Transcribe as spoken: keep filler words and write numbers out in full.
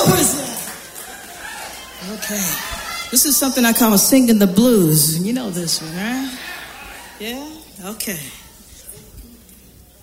Okay. This is something I call singing the blues. You know this one, right? Yeah? Okay.